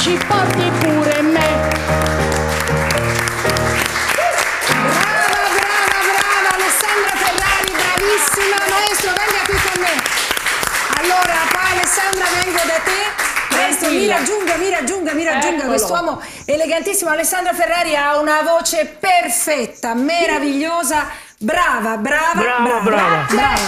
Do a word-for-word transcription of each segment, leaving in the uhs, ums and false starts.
ci porti pure me. Brava, brava, brava, Alessandra Ferrari, bravissima. Maestro, venga qui con me. Allora, qua Alessandra, vengo da te. Maestro, mi raggiunga, mi raggiunga, mi raggiunga quest'uomo elegantissimo. Alessandra Ferrari ha una voce perfetta, meravigliosa, brava, brava, Brava, brava. brava. brava.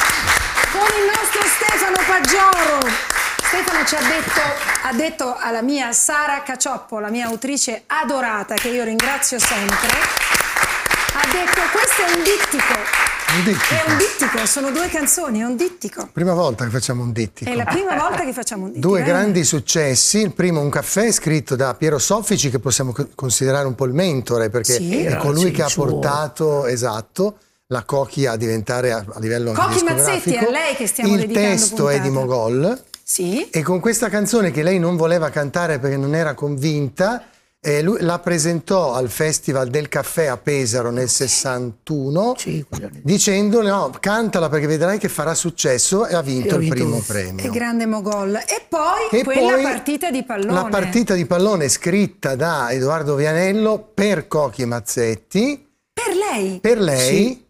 Con il nostro Stefano Paggioro. Stefano ci ha detto, ha detto alla mia Sara Cacioppo, la mia autrice adorata, che io ringrazio sempre, ha detto: questo è un dittico. Un dittico. È un dittico, sono due canzoni, è un dittico. Prima volta che facciamo un dittico. È la prima volta che facciamo un dittico. Due eh? grandi successi. Il primo, Un caffè, scritto da Piero Soffici, che possiamo co- considerare un po' il mentore, perché Sì. è colui Sì, che ha suo. portato, esatto, la Cochi a diventare a, a livello anche Cocchi Mazzetti, discografico. è a lei che stiamo Il dedicando testo è di puntata. Mogol. Sì. E con questa canzone, che lei non voleva cantare perché non era convinta, eh, lui la presentò al Festival del Caffè a Pesaro nel sessantuno, Sì, quegli anni. dicendole: no, cantala perché vedrai che farà successo, e ha vinto E ha il vinto. primo È premio. grande Mogol. E poi E quella poi partita di pallone. La partita di pallone scritta da Edoardo Vianello per Cochi Mazzetti, Per lei. per lei. Sì.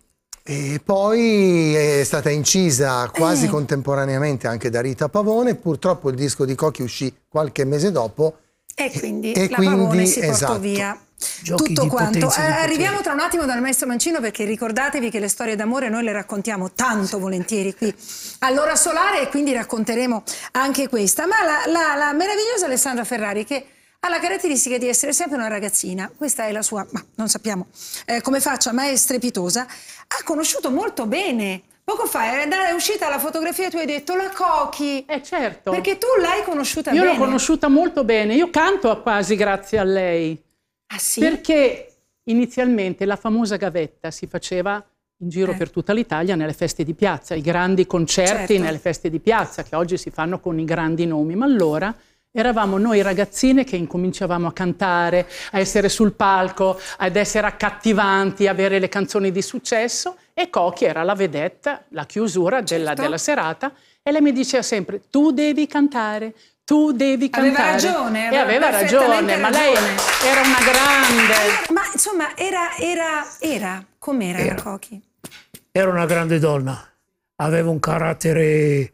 E poi è stata incisa quasi Eh. contemporaneamente anche da Rita Pavone. Purtroppo il disco di Cochi uscì qualche mese dopo. E quindi E la quindi, Pavone si portò esatto. via Giochi tutto di quanto. potenza e di Eh, potere. arriviamo tra un attimo dal maestro Mancino, perché ricordatevi che le storie d'amore noi le raccontiamo tanto volentieri qui all'Ora Solare, e quindi racconteremo anche questa. Ma la, la- la meravigliosa Alessandra Ferrari, che ha la caratteristica di essere sempre una ragazzina, questa è la sua, ma non sappiamo eh, come faccia, ma è strepitosa, ha conosciuto molto bene. Poco fa è, è uscita la fotografia e tu hai detto la Cochi. Eh certo. Perché tu l'hai conosciuta Io bene. l'ho conosciuta molto bene, io canto a quasi grazie a lei, Ah sì? perché inizialmente la famosa gavetta si faceva in giro Eh. per tutta l'Italia nelle feste di piazza, i grandi concerti Certo. nelle feste di piazza, che oggi si fanno con i grandi nomi, ma allora eravamo noi ragazzine che incominciavamo a cantare, a essere sul palco, ad essere accattivanti, avere le canzoni di successo, e Cochi era la vedetta, la chiusura della, Certo. della serata, e lei mi diceva sempre: tu devi cantare, tu devi Aveva cantare. ragione, E aveva aveva perfettamente ragione, ma lei ragione. era una grande. Ma insomma, era, era, era, com'era la Era. Cochi? Era una grande donna, aveva un carattere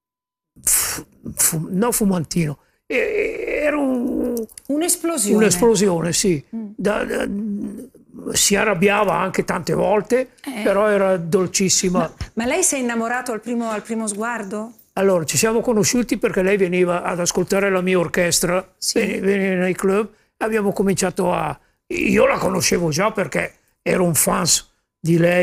fu- fu- no fumantino, E- era un- Un'esplosione. un'esplosione, sì. Mm. Da- da- si arrabbiava anche tante volte, Eh. però era dolcissima. Ma, ma lei si è innamorato al primo, al primo sguardo? Allora, ci siamo conosciuti perché lei veniva ad ascoltare la mia orchestra, Sì. veni- veniva nei club, abbiamo cominciato a... Io la conoscevo già perché ero un fan di lei.